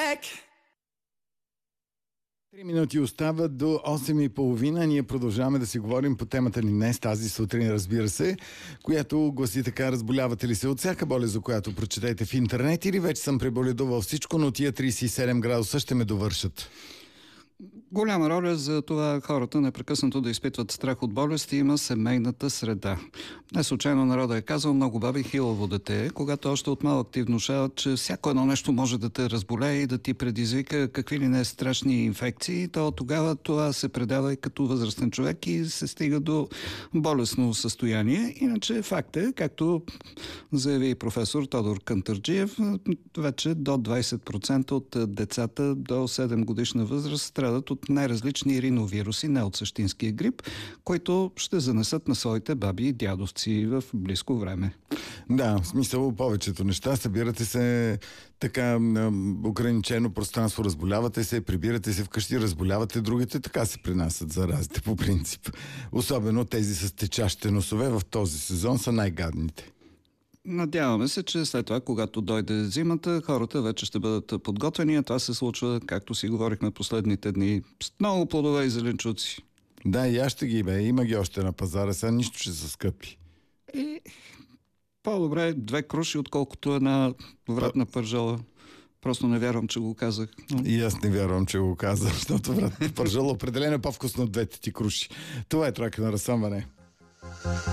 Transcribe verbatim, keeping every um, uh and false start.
back. Три минути остават до осем и половина. Ние продължаваме да си говорим по темата ни днес, тази сутрин, разбира се, която гласи така: разболявате ли се от всяка болест, за която прочетете в интернет, или вече съм преболедувал всичко, но тия трийсет и седем градуса ще ме довършат? Голяма роля за това хората непрекъснато да изпитват страх от болести има семейната среда. Не случайно народа е казал: много баби хилаво дете, когато още от малък ти внушават, че всяко едно нещо може да те разболее и да ти предизвика какви ли не страшни инфекции, то тогава това се предава и като възрастен човек и се стига до болестно състояние. Иначе факт е, както заяви професор Тодор Кантарджиев, вече до двайсет процента от децата до седем годишна възраст страдат от най-различни риновируси, не от същинския грип, които ще занесат на своите баби и дядовци в близко време. Да, в смисъл повечето неща. Събирате се така ограничено пространство, разболявате се, прибирате се вкъщи, разболявате другите, така се пренасят заразите по принцип. Особено тези с течащите носове в този сезон са най-гадните. Надяваме се, че след това, когато дойде зимата, хората вече ще бъдат подготвени, а това се случва, както си говорихме последните дни, с много плодове и зеленчуци. Да, и аз ще ги бе. Има ги още на пазара, сега нищо ще са скъпи. И по-добре две круши, отколкото една вратна пържола. Просто не вярвам, че го казах. И аз не вярвам, че го казах, защото вратна пържола определено е по-вкусно от двете ти круши. Това е Тройка на разсъмване.